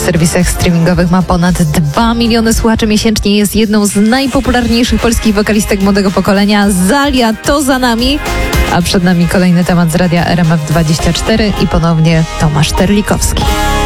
serwisach streamingowych, ma ponad 2 miliony słuchaczy miesięcznie, jest jedną z najpopularniejszych polskich wokalistek młodego pokolenia. Zalia to za nami, a przed nami kolejny temat z radia RMF24 i ponownie Tomasz Terlikowski.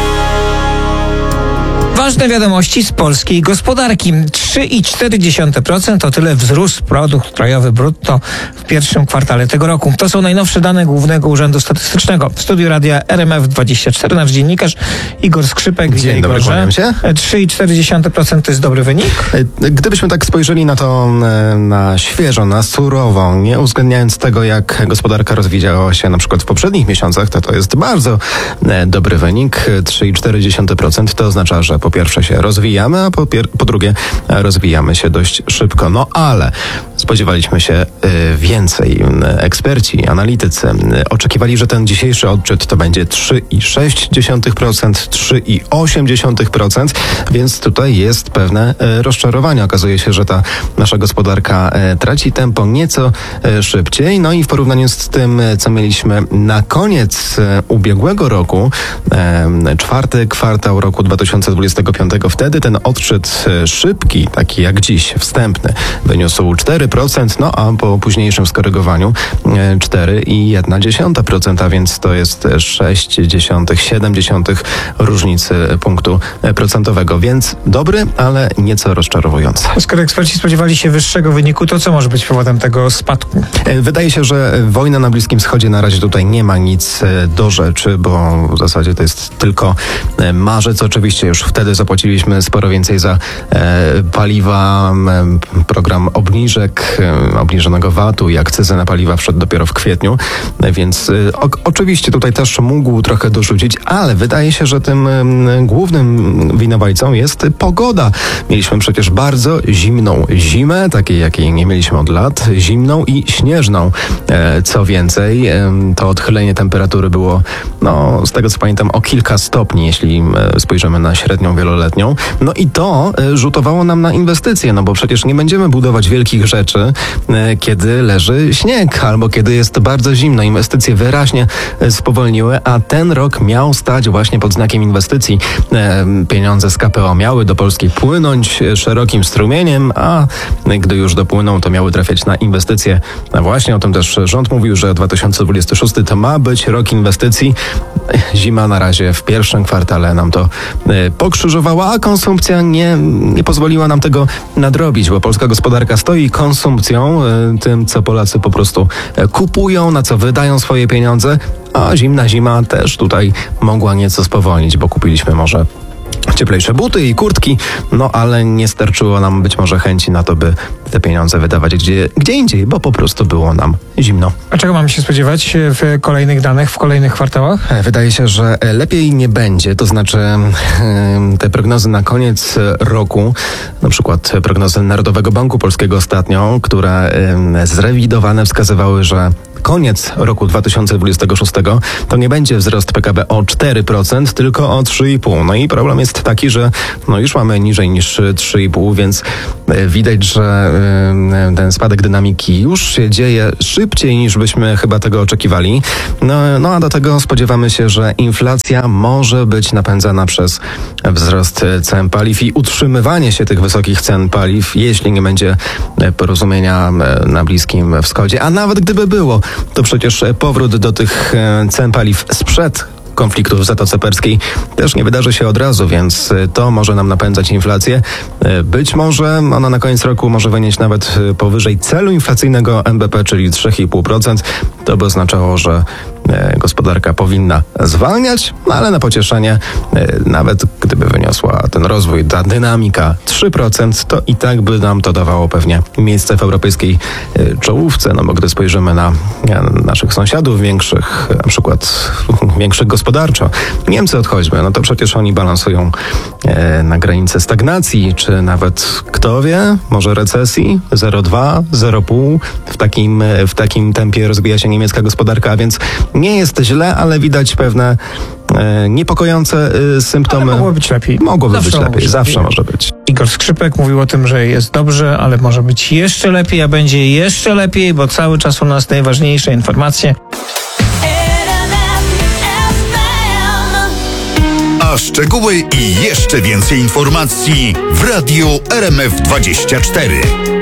Ważne wiadomości z polskiej gospodarki. 3,4% to tyle wzrósł produkt krajowy brutto w pierwszym kwartale tego roku. To są najnowsze dane Głównego Urzędu Statystycznego. W studiu radia RMF24 nasz dziennikarz Igor Skrzypek. Dzień dobry, kłaniam się. 3,4% to jest dobry wynik? Gdybyśmy tak spojrzeli na to na świeżo, na surowo, nie uwzględniając tego, jak gospodarka rozwijała się na przykład w poprzednich miesiącach, to jest bardzo dobry wynik. 3,4% to oznacza, że po pierwsze się rozwijamy, a po drugie rozwijamy się dość szybko. No ale spodziewaliśmy się więcej. Eksperci, analitycy oczekiwali, że ten dzisiejszy odczyt to będzie 3,6%, 3,8%, więc tutaj jest pewne rozczarowanie. Okazuje się, że ta nasza gospodarka traci tempo nieco szybciej. No i w porównaniu z tym, co mieliśmy na koniec ubiegłego roku, czwarty kwartał roku 2025, wtedy ten odczyt szybki, taki jak dziś, wstępny, wyniósł 4%, no a po późniejszym skorygowaniu 4,1%, a więc to jest 0,6 różnicy punktu procentowego, więc dobry, ale nieco rozczarowujący. Skoro eksperci spodziewali się wyższego wyniku, to co może być powodem tego spadku? Wydaje się, że wojna na Bliskim Wschodzie na razie tutaj nie ma nic do rzeczy, bo w zasadzie to jest tylko marzec. Oczywiście już wtedy zapłaciliśmy sporo więcej za paliwa. Program obniżek, obniżonego VAT-u i akcyzy na paliwa wszedł dopiero w kwietniu, więc oczywiście tutaj też mógł trochę dorzucić, ale wydaje się, że tym głównym winowajcą jest pogoda. Mieliśmy przecież bardzo zimną zimę, takiej jakiej nie mieliśmy od lat, zimną i śnieżną. Co więcej, to odchylenie temperatury było, no z tego co pamiętam, o kilka stopni, jeśli spojrzymy na średnią wieloletnią. No i to rzutowało nam na inwestycje, no bo przecież nie będziemy budować wielkich rzeczy, kiedy leży śnieg albo kiedy jest bardzo zimno. Inwestycje wyraźnie spowolniły, a ten rok miał stać właśnie pod znakiem inwestycji. Pieniądze z KPO miały do Polski płynąć szerokim strumieniem, a gdy już dopłyną, to miały trafiać na inwestycje. A właśnie o tym też rząd mówił, że 2026 to ma być rok inwestycji. Zima na razie w pierwszym kwartale nam to pokrzyżowała, a konsumpcja nie pozwoliła nam tego nadrobić, bo polska gospodarka stoi konsumpcją, tym co Polacy po prostu kupują, na co wydają swoje pieniądze, a zimna zima też tutaj mogła nieco spowolnić, bo kupiliśmy może cieplejsze buty i kurtki, no ale nie starczyło nam być może chęci na to, by te pieniądze wydawać gdzie indziej, bo po prostu było nam zimno. A czego mamy się spodziewać w kolejnych danych, w kolejnych kwartałach? Wydaje się, że lepiej nie będzie, to znaczy te prognozy na koniec roku, na przykład prognozy Narodowego Banku Polskiego ostatnio, które zrewidowane wskazywały, że koniec roku 2026 to nie będzie wzrost PKB o 4%, tylko o 3,5%. No i problem jest taki, że no już mamy niżej niż 3,5%, więc widać, że ten spadek dynamiki już się dzieje szybciej niż byśmy chyba tego oczekiwali. No a do tego spodziewamy się, że inflacja może być napędzana przez wzrost cen paliw i utrzymywanie się tych wysokich cen paliw, jeśli nie będzie porozumienia na Bliskim Wschodzie. A nawet gdyby było, to przecież powrót do tych cen paliw sprzed konfliktu w Zatoce Perskiej też nie wydarzy się od razu, więc to może nam napędzać inflację. Być może ona na koniec roku może wynieść nawet powyżej celu inflacyjnego NBP, czyli 3,5%. To by oznaczało, że gospodarka powinna zwalniać, no ale na pocieszenie, nawet gdyby wyniosła ten rozwój, ta dynamika 3%, to i tak by nam to dawało pewnie miejsce w europejskiej czołówce, no bo gdy spojrzymy na naszych sąsiadów większych, na przykład większych gospodarczo, Niemcy odchodźmy, no to przecież oni balansują na granicy stagnacji, czy nawet, kto wie, może recesji, 0,2, 0,5, w takim tempie rozwija się niemiecka gospodarka, a więc nie jest źle, ale widać pewne niepokojące symptomy. Ale mogło być lepiej. Mogłoby być lepiej, zawsze może być. Igor Skrzypek mówił o tym, że jest dobrze, ale może być jeszcze lepiej, a będzie jeszcze lepiej, bo cały czas u nas najważniejsze informacje. A szczegóły i jeszcze więcej informacji w Radiu RMF24.